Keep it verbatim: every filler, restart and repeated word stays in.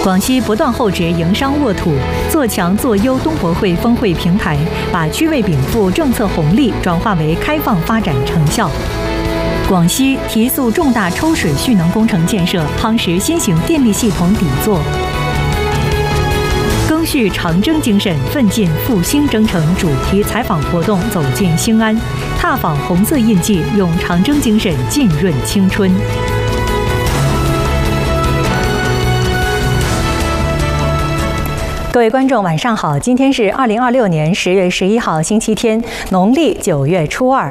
广西不断厚植营商沃土，做强做优东博会峰会平台，把居未禀赋政策红利转化为开放发展成效。广西提速重大抽水蓄能工程建设，夯实新型电力系统底座。赓续长征精神，奋进复兴征程主题采访活动走进兴安，踏访红色印记，用长征精神浸润青春。各位观众，晚上好！今天是二零二六年十月十一号，星期天，农历九月初二。